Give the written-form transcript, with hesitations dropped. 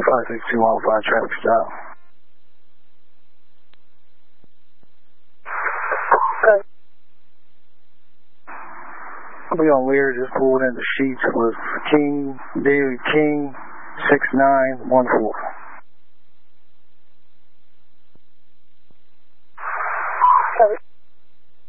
56215 traffic stop. I'll be on Lear, just pulled into Sheets with King, Daily King 6914.